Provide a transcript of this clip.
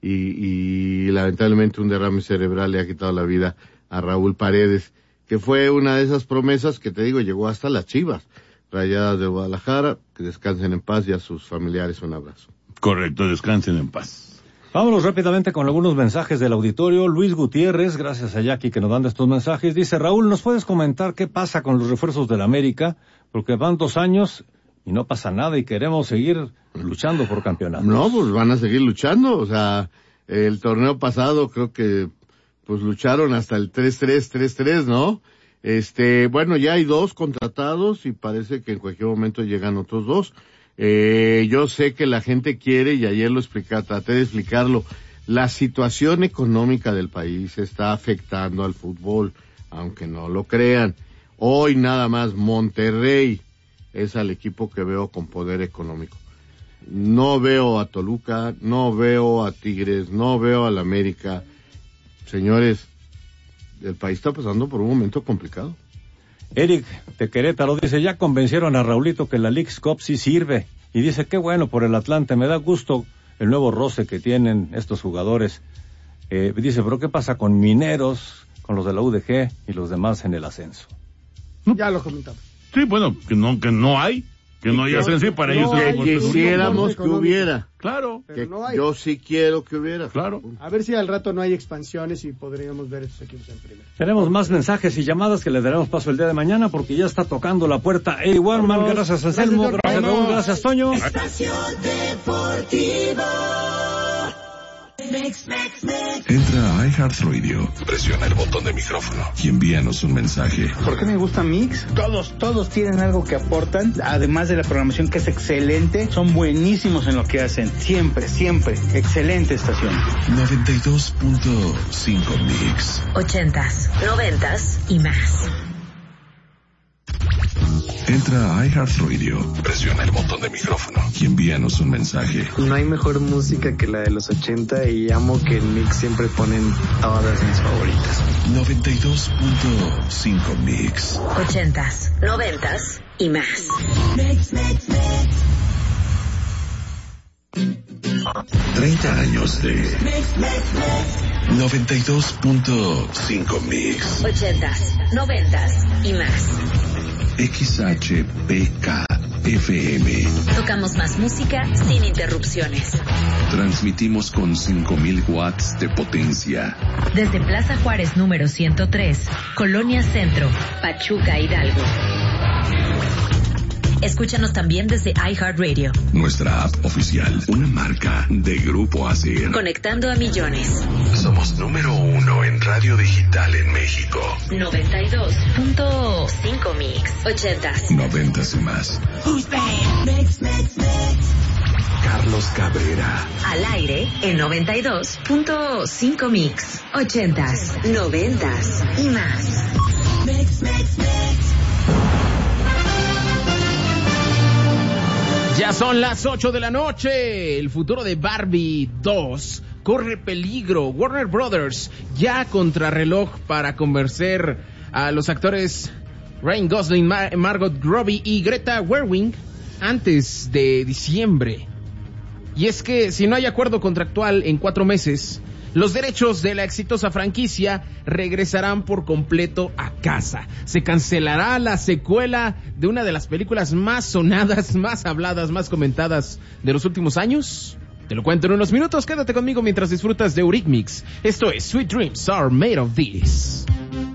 y lamentablemente un derrame cerebral le ha quitado la vida a Raúl Paredes, que fue una de esas promesas que te digo, llegó hasta las Chivas Rayadas de Guadalajara. Que descansen en paz y a sus familiares un abrazo. Correcto, descansen en paz. Vámonos rápidamente con algunos mensajes del auditorio. Luis Gutiérrez, gracias a Jackie que nos manda estos mensajes, dice: Raúl, ¿nos puedes comentar qué pasa con los refuerzos del América? Porque van 2 años y no pasa nada y queremos seguir luchando por campeonatos. No, pues van a seguir luchando. O sea, el torneo pasado creo que pues lucharon hasta el 3-3, ¿no? Bueno, ya hay 2 contratados y parece que en cualquier momento llegan otros 2. Yo sé que la gente quiere, y ayer traté de explicarlo, la situación económica del país está afectando al fútbol, aunque no lo crean. Hoy nada más Monterrey es el equipo que veo con poder económico. No veo a Toluca, no veo a Tigres, no veo al América. Señores, el país está pasando por un momento complicado. Eric de Querétaro dice: ya convencieron a Raulito que la Leagues Cup sí sirve. Y dice: qué bueno por el Atlante, me da gusto el nuevo roce que tienen estos jugadores. Dice: pero ¿qué pasa con Mineros, con los de la UDG y los demás en el ascenso? Ya lo comentamos. Sí, bueno, que no hay ascenso para ellos. Que quisiéramos que hubiera. Claro. Que no hay. Yo sí quiero que hubiera. Claro. A ver si al rato no hay expansiones y podríamos ver estos equipos en primera. Tenemos más mensajes y llamadas que le daremos paso el día de mañana porque ya está tocando la puerta Eddie Warman. Gracias, Anselmo. Gracias, Raúl. Gracias, Toño. Espacio Deportivo. Entra a iHeartRadio, presiona el botón de micrófono y envíanos un mensaje. ¿Por qué me gusta Mix? Todos tienen algo que aportan, además de la programación que es excelente, son buenísimos en lo que hacen, siempre, excelente estación. 92.5 Mix. 80s, 90s y más. Entra a iHeartRadio, presiona el botón de micrófono y envíanos un mensaje. No hay mejor música que la de los 80 y amo que en Mix siempre ponen todas mis favoritas. 92.5 Mix. 80s, 90s y más. 30 años de 92.5 Mix. 80s, 90s y más. XHPK FM. Tocamos más música sin interrupciones. Transmitimos con 5,000 watts de potencia. Desde Plaza Juárez número 103, Colonia Centro, Pachuca, Hidalgo. Escúchanos también desde iHeartRadio. Nuestra app oficial, una marca de Grupo ASIR. Conectando a millones. Somos número 1 en radio digital en México. 92.5 Mix. 80s. 90s y más. Carlos Cabrera. Al aire en 92.5 Mix. 80s, 90s y más. Ya son las 8 de la noche. El futuro de Barbie 2 corre peligro. Warner Brothers ya contrarreloj para convencer a los actores Ryan Gosling, Margot Robbie y Greta Gerwig antes de diciembre. Y es que si no hay acuerdo contractual en 4 meses, los derechos de la exitosa franquicia regresarán por completo a casa. Se cancelará la secuela de una de las películas más sonadas, más habladas, más comentadas de los últimos años. Te lo cuento en unos minutos. Quédate conmigo mientras disfrutas de Eurythmics. Esto es Sweet Dreams Are Made of This.